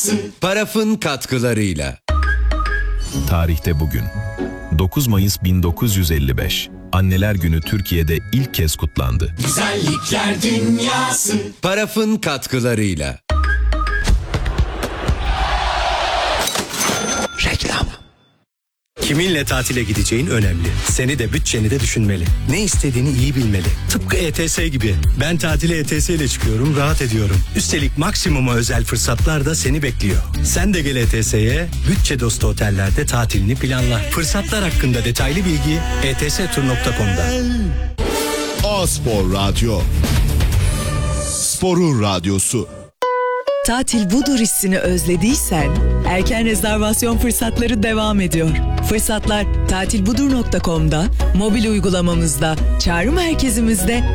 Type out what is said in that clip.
Paraf'ın katkılarıyla. Tarihte bugün 9 Mayıs 1955 Anneler Günü Türkiye'de ilk kez kutlandı. Güzellikler dünyası. Paraf'ın katkılarıyla. Reklam. Kiminle tatile gideceğin önemli. Seni de bütçeni de düşünmeli. Ne istediğini iyi bilmeli. Tıpkı ETS gibi. Ben tatile ETS ile çıkıyorum, rahat ediyorum. Üstelik maksimuma özel fırsatlar da seni bekliyor. Sen de gel ETS'ye, bütçe dostu otellerde tatilini planla. Fırsatlar hakkında detaylı bilgi etstur.com'da. A-Spor Radyo. Sporun radyosu. Tatil budur hissini özlediysen, erken rezervasyon fırsatları devam ediyor. Fırsatlar tatilbudur.com'da, mobil uygulamamızda, çağrı merkezimizde